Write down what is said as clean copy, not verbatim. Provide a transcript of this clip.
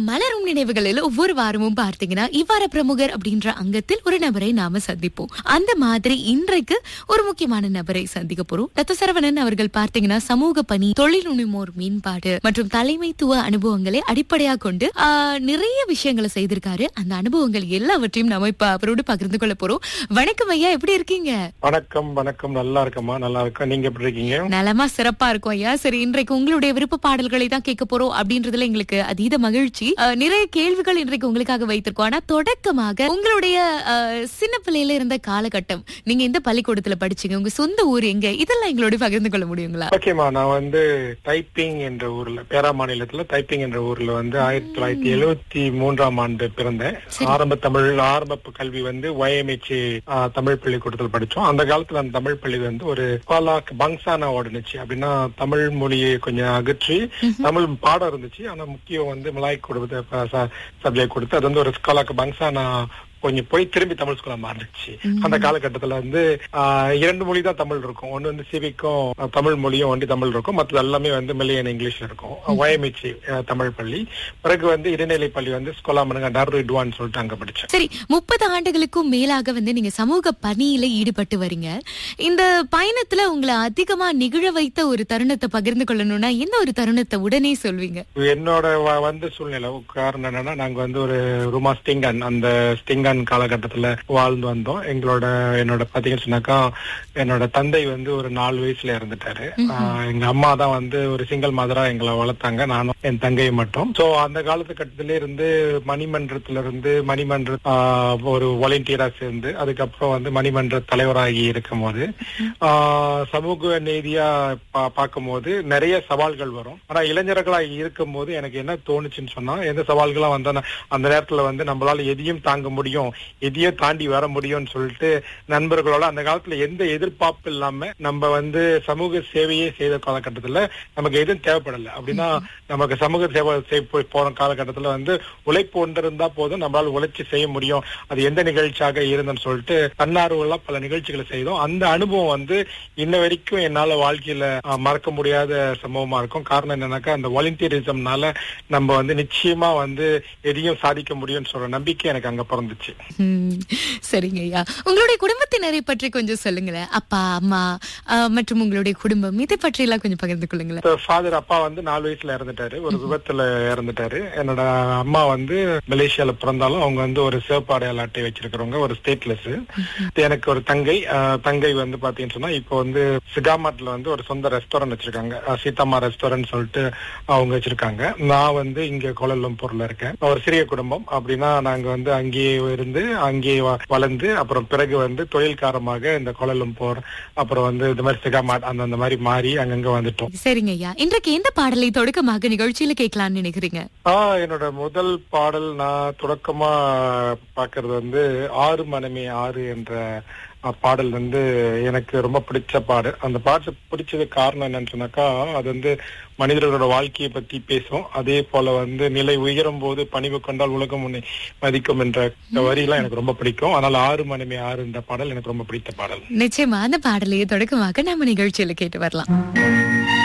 மலரும் நினைவுகளில் ஒவ்வொரு வாரமும் பார்த்தீங்கன்னா இவ்வார பிரமுகர் அப்படின்ற அங்கத்தில் ஒரு நபரை நாம சந்திப்போம். அந்த மாதிரி இன்றைக்கு ஒரு முக்கியமான நபரை சந்திக்க போறோம். ரத்த சரவணன் அவர்கள் பார்த்தீங்கன்னா சமூக பணி, தொழில் முனைவோர் மேம்பாடு மற்றும் தலைமைத்துவ அனுபவங்களை அடிப்படையா கொண்டு நிறைய விஷயங்களை செய்திருக்காரு. அந்த அனுபவங்கள் எல்லாவற்றையும் நாம இப்ப அவரோடு பகிர்ந்து கொள்ள போறோம். வணக்கம் ஐயா, எப்படி இருக்கீங்க? வணக்கம் வணக்கம், நல்லா இருக்கமா, நல்லா இருக்கேன். நீங்க எப்படி இருக்கீங்க? நலமா, சிறப்பா இருக்கும் ஐயா. சரி, இன்றைக்கு உங்களுடைய விருப்ப பாடல்களை தான் கேட்க போறோம் அப்படின்றதுல எங்களுக்கு அதீத மகிழ்ச்சி. நிறைய கேள்விகள் இன்றைக்கு உங்களுக்காக வைத்திருக்கோம். ஆனா தொடக்கமாக உங்களுடைய சின்ன பிள்ளையில இருந்த காலகட்டம், நீங்க எந்த பள்ளிக்கூடத்துல படிச்சீங்க, உங்க சொந்த ஊர் எங்க, இதெல்லாம் எங்களோட பகிர்ந்து கொள்ள முடியுங்களா? ஓகேமா, நான் வந்து தைப்பிங் என்ற ஊர்ல, பேரா மாநிலத்துல தைப்பிங் என்ற ஊர்ல வந்து 1973ஆம் ஆண்டு பிறந்தேன். ஆரம்ப கல்வி வந்து YMH தமிழ் பள்ளிக்கூடத்தில் படிச்சோம். அந்த காலத்துல அந்த தமிழ் பள்ளி வந்து ஒரு பங்சானா ஓடுனுச்சு. அப்படின்னா தமிழ் மொழியை கொஞ்சம் அகற்றி தமிழ் பாடம் இருந்துச்சு. ஆனா முக்கியம் வந்து மலாய் கொடுத்து சப்ஜெக்ட் கொடுத்து அது வந்து ஒரு ஸ்காலாக்கு பங்சானா கொஞ்சம் போய் திரும்பி தமிழ் ஸ்கூலா மாறிடுச்சு. அந்த காலகட்டத்துல வந்து 2 மொழி தான் தமிழ் இருக்கும். ஒண்ணு வந்து சிவிக்கும் தமிழ் மொழியும் ஒண்டி தமிழ் இருக்கும், மற்றது எல்லாமே வந்து மில்லியன் இங்கிலீஷ்ல இருக்கும். YMH தமிழ் பள்ளி. பிறகு வந்து இடைநிலை பள்ளி வந்து ஸ்கோலா மனுங்க டார்விட்வான்னு சொல்லிட்டு அங்க படிச்சேன். சரி, 30 ஆண்டுகளுக்கும் மேலாக வந்து நீங்க சமூக பணியில ஈடுபட்டு வரீங்க. இந்த பயணத்துல உங்களை அதிகமா நிகழ வைத்த ஒரு தருணத்தை பகிர்ந்து கொள்ளணும்னா என்ன ஒரு தருணத்தை உடனே சொல்வீங்க? என்னோட வந்து சூழ்நிலை காரணம் என்னன்னா, நாங்க வந்து ஒரு ரூமா ஸ்டிங்கன், அந்த ஸ்டிங்கன் காலகட்டத்துல வாழ்ந்து வந்தோம். என்னோட பாத்தீங்கன்னு சொன்னாக்கா, என்னோட தந்தை வந்து ஒரு 4 வயசுல இறந்துட்டாரு. எங்க அம்மா தான் வந்து ஒரு சிங்கிள் மதரா எங்களை வளர்த்தாங்க, நானும் என் தங்கையை மட்டும். சோ அந்த காலத்துக்கட்டத்தில இருந்து மணிமன்ற ஒரு வாலண்டியரா சேர்ந்து அதுக்கப்புறம் வந்து மணிமன்ற தலைவராகி இருக்கும் போது சமூக நீதியா பார்க்கும் போது நிறைய சவால்கள் வரும். ஆனா இளைஞர்களா இருக்கும் போது எனக்கு என்ன தோணுச்சுன்னு சொன்னா, எந்த சவால்களா வந்தா அந்த நேரத்துல வந்து நம்மளால எதையும் தாங்க முடியும், எதையும் தாண்டி வர முடியும்னு சொல்லிட்டு நண்பர்களோட அந்த காலத்துல எந்த எதிர்பார்ப்பு இல்லாம நம்ம வந்து சமூக சேவையே செய்த காலகட்டத்துல நமக்கு எதுவும் தேவைப்படல. அப்படின்னா நமக்கு சமூக சேவை போற காலகட்டத்துல வந்து உழைப்பு ஒன்று இருந்தா போதும், நம்மளால உழைச்சி செய்ய முடியும். அது எந்த நிகழ்ச்சியாக இருந்தன்னு சொல்லிட்டு தன்னார்வலா பல நிகழ்ச்சிகளை செய்தோம். அந்த அனுபவம் வந்து இன்ன வரைக்கும் என்னால வாழ்க்கையில மறக்க முடியாத சம்பவமா இருக்கும். காரணம் என்னன்னாக்கா, அந்த வாலண்டியரிசம்னால நம்ம வந்து நிச்சயமா வந்து எதையும் சாதிக்க முடியும்னு சொல்ற நம்பிக்கை எனக்கு அங்க பிறந்துச்சு. சரிங்க ஐயா, உங்களுடைய குடும்பத்தினரை பற்றி கொஞ்சம் சொல்லுங்களேன். அப்பா, அம்மா மற்றும் உங்களுடைய குடும்பம், இதை பற்றி எல்லாம் கொஞ்சம் பகிர்ந்து கொள்ளுங்களேன். ஃபாதர், அப்பா வந்து 4 வயசுல இறந்துட்டாரு, ஒரு விபத்துல இறந்துட்டாரு. என்னோட அம்மா வந்து மலேசியால பிறந்தாலும் அவங்க வந்து ஒரு சிவப்பு அடையாள அட்டை வச்சிருக்கிறவங்க, ஒரு ஸ்டேட்லெஸ். எனக்கு ஒரு தங்கை வந்து பாத்தீங்கன்னு சொன்னா இப்போ வந்து சிகாமாட்ல வந்து ஒரு சொந்த ரெஸ்டாரண்ட் வச்சிருக்காங்க, சீதாமா ரெஸ்டாரண்ட் சொல்லிட்டு அவங்க வச்சிருக்காங்க. நான் வந்து இங்க கோலாலம்பூர்ல இருக்கேன். ஒரு சிறிய குடும்பம். அப்படின்னா நாங்க வந்து அங்கேயே இருந்து அங்கேயே வளர்ந்து அப்புறம் பிறகு வந்து தொழில்காரமாக இந்த கோலாலம்பூர் அப்புறம் வந்து இந்த மாதிரி சிகாமாட் அந்த மாதிரி மாறி அங்கங்க வந்துட்டோம். சரிங்க ஐயா, இன்றைக்கு எந்த பாடலை தொடக்கமாக நிகழ்ச்சியில கேட்கலாம்னு நினைக்கிறீங்க? என்னோட முதல் பாடல் நான் தொடக்கமா பாக்குறது வந்து 6 மனமே 6 என்ற பாடல் வந்து எனக்கு ரொம்ப பிடிச்ச பாடு. அந்த பாட்டு பிடிச்சது காரணம் என்னன்னு சொன்னாக்கா, அது வந்து மனிதர்களோட வாழ்க்கையை பத்தி பேசும். அதே போல வந்து நிலை உயரும் போது பணிவு கொண்டால் உலகம் உன்னை மதிக்கும் என்ற வரியெல்லாம் எனக்கு ரொம்ப பிடிக்கும். அதனால 6 மனமே 6 என்ற பாடல் எனக்கு ரொம்ப பிடித்த பாடல். நிச்சயமா அந்த பாடலையே தொடக்கமாக நம்ம நிகழ்ச்சியில கேட்டு வரலாம்.